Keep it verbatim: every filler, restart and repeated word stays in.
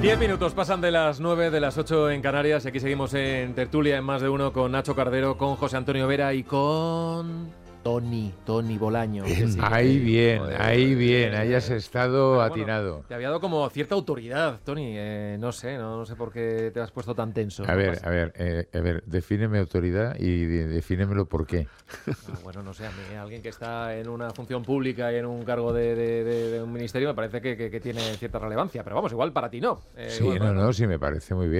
Diez minutos pasan de las nueve, de las ocho en Canarias, y aquí seguimos en tertulia en Más de Uno con Nacho Cardero, con José Antonio Vera y con Tony, Tony Bolaño. Que sí, ahí que, bien, joder, ahí bien, eh, hayas estado bueno, atinado. Bueno, te había dado como cierta autoridad, Tony. Eh, no sé, no, no sé por qué te has puesto tan tenso. A ¿No ver, pasa? a ver, eh, a ver, defíneme autoridad y de- defínemelo por qué. Ah, bueno, no sé, a mí alguien que está en una función pública y en un cargo de, de- de- de un ministerio me parece que, que- que tiene cierta relevancia, pero vamos, igual para ti no. Eh, Sí, igual para- no, no, sí me parece muy bien.